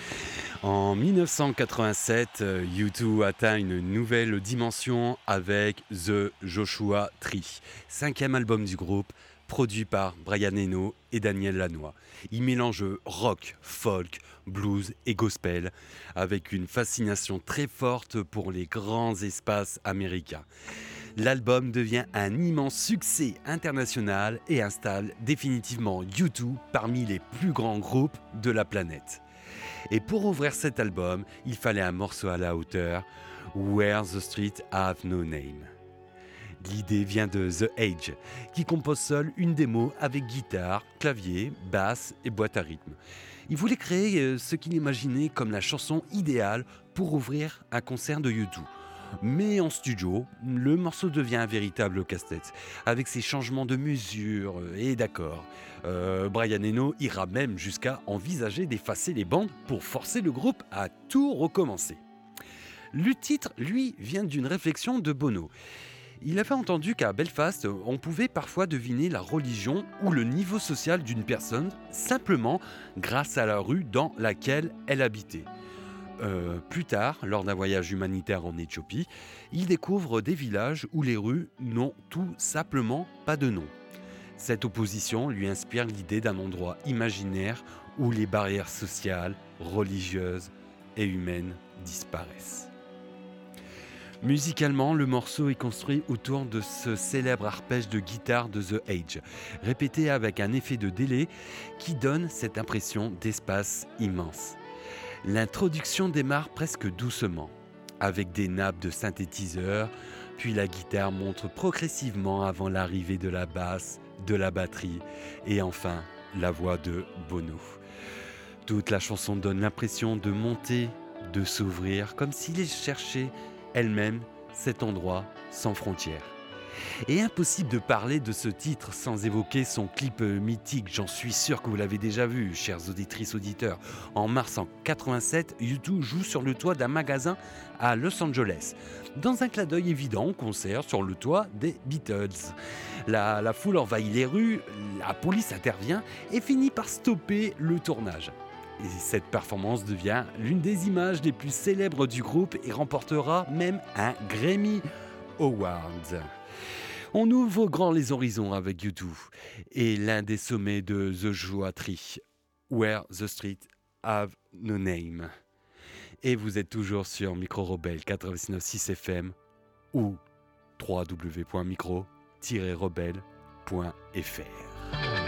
En 1987, U2 atteint une nouvelle dimension avec The Joshua Tree, cinquième album du groupe, produit par Brian Eno et Daniel Lanois. Il mélange rock, folk, blues et gospel, avec une fascination très forte pour les grands espaces américains. L'album devient un immense succès international et installe définitivement U2 parmi les plus grands groupes de la planète. Et pour ouvrir cet album, il fallait un morceau à la hauteur, Where the Street Have No Name. L'idée vient de The Age, qui compose seul une démo avec guitare, clavier, basse et boîte à rythme. Il voulait créer ce qu'il imaginait comme la chanson idéale pour ouvrir un concert de U2. Mais en studio, le morceau devient un véritable casse-tête, avec ses changements de mesure et d'accords. Brian Eno ira même jusqu'à envisager d'effacer les bandes pour forcer le groupe à tout recommencer. Le titre, lui, vient d'une réflexion de Bono. Il avait entendu qu'à Belfast, on pouvait parfois deviner la religion ou le niveau social d'une personne simplement grâce à la rue dans laquelle elle habitait. Plus tard, lors d'un voyage humanitaire en Éthiopie, il découvre des villages où les rues n'ont tout simplement pas de nom. Cette opposition lui inspire l'idée d'un endroit imaginaire où les barrières sociales, religieuses et humaines disparaissent. Musicalement, le morceau est construit autour de ce célèbre arpège de guitare de The Age, répété avec un effet de délai qui donne cette impression d'espace immense. L'introduction démarre presque doucement, avec des nappes de synthétiseurs, puis la guitare monte progressivement avant l'arrivée de la basse, de la batterie et enfin la voix de Bono. Toute la chanson donne l'impression de monter, de s'ouvrir, comme s'il cherchait elle-même cet endroit sans frontières. Et impossible de parler de ce titre sans évoquer son clip mythique, j'en suis sûr que vous l'avez déjà vu, chères auditrices, auditeurs. En mars 87, U2 joue sur le toit d'un magasin à Los Angeles, dans un clin d'œil évident au concert sur le toit des Beatles. La foule envahit les rues, la police intervient et finit par stopper le tournage. Et cette performance devient l'une des images les plus célèbres du groupe et remportera même un Grammy Award. On ouvre grand les horizons avec U2 et l'un des sommets de The Joshua Tree, Where the Street Have No Name. Et vous êtes toujours sur Micro Rebelle 89.6 FM ou www.micro-rebelle.fr.